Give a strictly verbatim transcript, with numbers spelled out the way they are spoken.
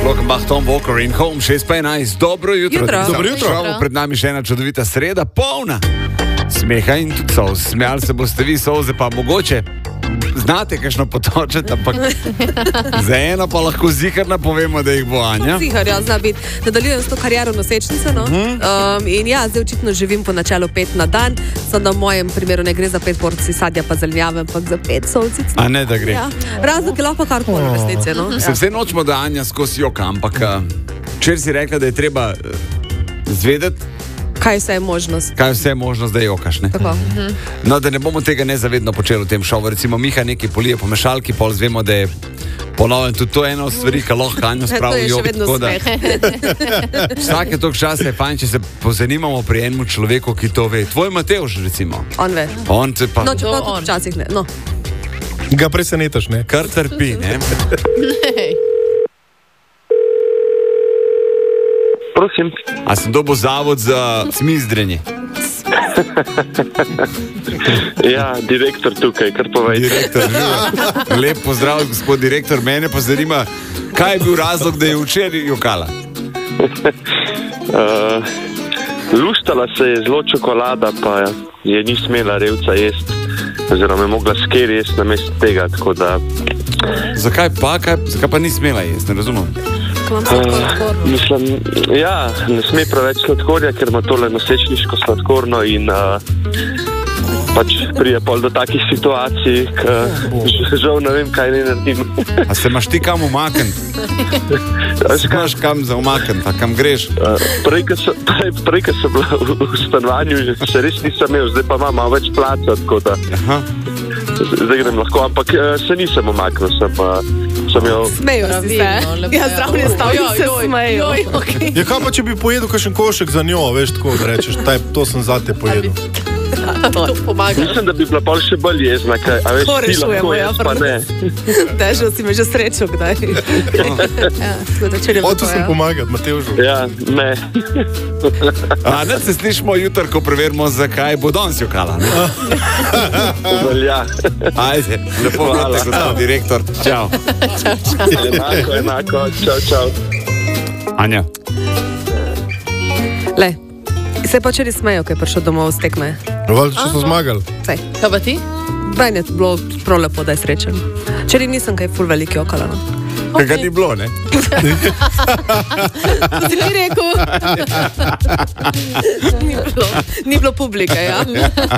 Rockenbach, Tom Walker in Home, šest pa enajst. Dobro jutro. Jutro. Dobro jutro. jutro. Pred nami še ena čudovita sreda, polna smeha in tudi solz. Smejali se boste vi, solze pa mogoče znate kakšno potočet, ampak za eno pa lahko ziharno povemo, da jih bo Anja. Zihar, ja, zna biti. Nadaljujem s to kariero nosečnice, no? Um, in ja, zdaj očitno živim po načelu pet na dan, samo da v mojem primeru ne gre za pet porcij sadja pa zelenjave, ampak za pet solcic. A ne, da gre. Ja. Razlog je lahko karkoli v resnici, no? Se vse nočemo, da Anja skozi joka, ampak včeraj si rekla, da je treba zvedeti, Kaj vse je možnost? kaj vse je možnost, da jokaš, ne? Tako. No, da ne bomo tega nezavedno počeli v tem šovu. Recimo Miha nekaj polije po mešalki, pol zvemo, da je ponovno tudi to eno stvari, ki lahko Anjo spravi To je še jok. vedno tako da smeh. Vsake toliko časa je fajn, če se pozanimamo pri enemu človeku, ki to ve. Tvoj Matevž, recimo. On ve. On se pa No, čeprav tudi včasih ne. No. Ga presenetaš, ne? kar trpi, ne? Prosim. A sem dobil zavod za smizdrenje? Ja, direktor tukaj, kar povej. Direktor, živijo. Lep pozdrav, gospod direktor. Mene pa zanima, kaj je bil razlog, da je včeraj jokala? Uh, luštala se je zelo čokolada, pa je ni smela revca jesti, oziroma je mogla sker jesti namesto tega, tako da... Zakaj pa, kaj, zakaj pa ni smela jesti, ne razumem? Uh, mislim, ja, ne sme preveč sladkorja, ker ima tole nosečniško sladkorno in uh, pač prije pol do takih situacij, ki žal ne vem, kaj ne naredim. A se imaš ti kam umakniti? Se imaš kam za umakniti, a kam greš? Uh, prej, ko so, prej, prej, ko sem bila v, v stanovanju, se res nisem imel, zdaj pa imam malo več placa, tako da Aha. zdaj grem lahko, ampak uh, se nisem omaknil, sem, uh, sem jo... Smejo si se. Ja, zdravni stavlji se smejo. Ja, kaj pa, če bi pojedel kakšen košek za njo, veš, tako da rečeš, taj, to sem zate pojedel. To pomaga. Mislim, da bi bila pol še bolj jezna, kaj, a veš, To ti lahko rešujemo, ja, jaz, pa ne. Težko si me že srečal, kdaj. Ja, tako da če ne bo Oto to, sem ja. pomagati, Matevžu. Ja, ne. A ne se slišimo jutro, ko preverimo, zakaj bo danes jokala, ne? Velja. Ajde, lepo Hvala. vrate, gospod direktor. Čau. Enako, enako. Čau, čau. Anja. Le, se pa včeraj smejo, ko je prišel domov z tekme. Valjda, če so zmagali. Sej. Kaj pa ti? Meni je bilo prav lepo, da je srečen. Včeraj nisem kaj ful veliki okala, no. Kaj ga ni bilo, ne? Si ti rekel? Ni bilo, ni bilo publike, ja.